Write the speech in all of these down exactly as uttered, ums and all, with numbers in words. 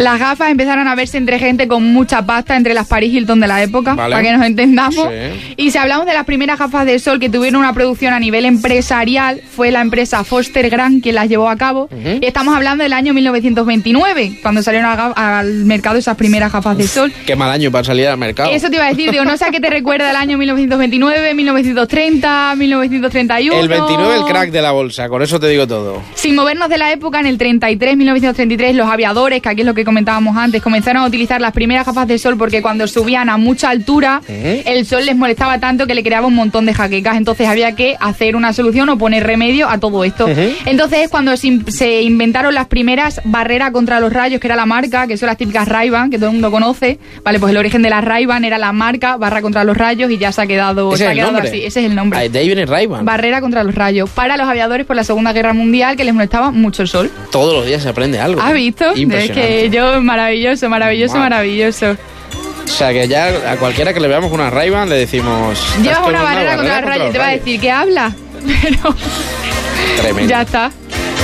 Las gafas empezaron a verse entre gente con mucha pasta, entre las Paris Hilton de la época, vale, para que nos entendamos. Sí. Y si hablamos de las primeras gafas de sol que tuvieron una producción a nivel empresarial, fue la empresa Foster Grant quien las llevó a cabo. Uh-huh. Y estamos hablando del año mil novecientos veintinueve, cuando salieron a, al mercado esas primeras gafas de sol. Qué mal año para salir al mercado. Eso te iba a decir, digo, no sé a qué te recuerda el año mil novecientos veintinueve, mil novecientos treinta, mil novecientos treinta y uno... El veintinueve, el crack de la bolsa, con eso te digo todo. Sin movernos de la época, en el treinta y tres, mil novecientos treinta y tres, los aviadores, que aquí es lo que comentábamos antes, comenzaron a utilizar las primeras gafas de sol porque cuando subían a mucha altura, ¿eh? El sol les molestaba tanto que le creaba un montón de jaquecas, entonces había que hacer una solución o poner remedio a todo esto. Uh-huh. Entonces es cuando se inventaron las primeras barreras contra los rayos, que era la marca, que son las típicas Ray-Ban, que todo el mundo conoce. Vale, pues el origen de las Ray-Ban era la marca, barra contra los rayos, y ya se ha quedado, se ha quedado así. Ese es el nombre. De ahí viene Ray-Ban. Barrera contra los rayos. Para los aviadores por la Segunda Guerra Mundial, que les molestaba mucho el sol. Todos los días se aprende algo. ¿Has visto? Es que yo, maravilloso, maravilloso, wow. maravilloso. O sea, que ya a cualquiera que le veamos una Ray-Ban le decimos... Llevas una, una barrera contra los rayos, te va a decir que habla, pero... Tremendo. Ya está.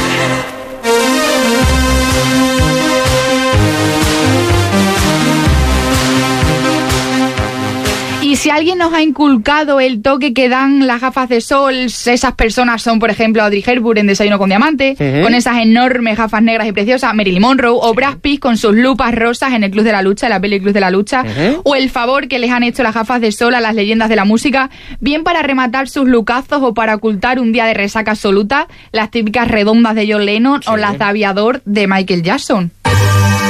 Y si alguien nos ha inculcado el toque que dan las gafas de sol, esas personas son, por ejemplo, Audrey Hepburn en Desayuno con Diamante, uh-huh, con esas enormes gafas negras y preciosas, Marilyn Monroe, o Brad Pitt con sus lupas rosas en el Club de la Lucha, en la peli Club de la Lucha, uh-huh, o el favor que les han hecho las gafas de sol a las leyendas de la música, bien para rematar sus lucazos o para ocultar un día de resaca absoluta, las típicas redondas de John Lennon, sí, o las de aviador de Michael Jackson.